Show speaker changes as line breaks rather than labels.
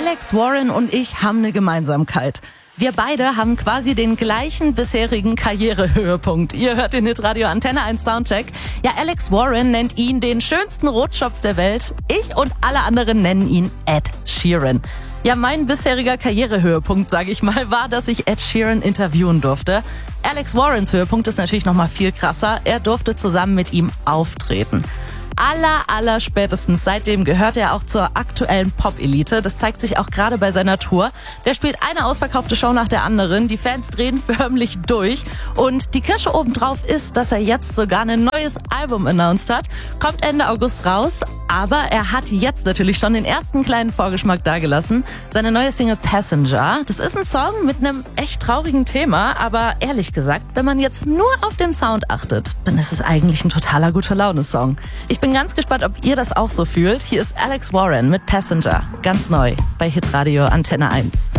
Alex Warren und ich haben eine Gemeinsamkeit. Wir beide haben quasi den gleichen bisherigen Karrierehöhepunkt. Ihr hört den Hitradio Antenne 1 Soundcheck. Ja, Alex Warren nennt ihn den schönsten Rotschopf der Welt. Ich und alle anderen nennen ihn Ed Sheeran. Ja, mein bisheriger Karrierehöhepunkt, sage ich mal, war, dass ich Ed Sheeran interviewen durfte. Alex Warrens Höhepunkt ist natürlich noch mal viel krasser. Er durfte zusammen mit ihm auftreten. Aller spätestens seitdem gehört er auch zur aktuellen Pop-Elite. Das zeigt sich auch gerade bei seiner Tour. Der spielt eine ausverkaufte Show nach der anderen. Die Fans drehen förmlich durch. Und die Kirsche obendrauf ist, dass er jetzt sogar ein neues Album announced hat. Kommt Ende August raus. Aber er hat jetzt natürlich schon den ersten kleinen Vorgeschmack dagelassen. Seine neue Single Passenger. Das ist ein Song mit einem echt traurigen Thema. Aber ehrlich gesagt, wenn man jetzt nur auf den Sound achtet, dann ist es eigentlich ein totaler Gute-Laune-Song. Ich bin ganz gespannt, ob ihr das auch so fühlt. Hier ist Alex Warren mit Passenger. Ganz neu bei Hitradio Antenne 1.